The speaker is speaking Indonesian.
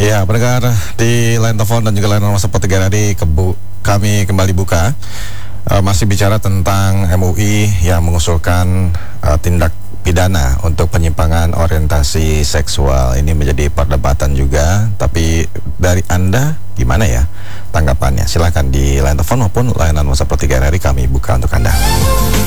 Ya, pendengar di line telepon dan juga line nomor seperti tadi kami kembali buka masih bicara tentang MUI yang mengusulkan tindak pidana untuk penyimpangan orientasi seksual. Ini menjadi perdebatan juga, tapi dari Anda gimana ya tanggapannya? Silakan di line telepon maupun layanan WhatsApp 3 RRI kami buka untuk Anda.